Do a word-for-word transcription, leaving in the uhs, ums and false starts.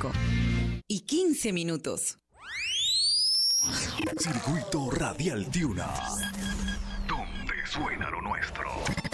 cinco y quince minutos. Circuito Radial Tiuna, donde suena lo nuestro.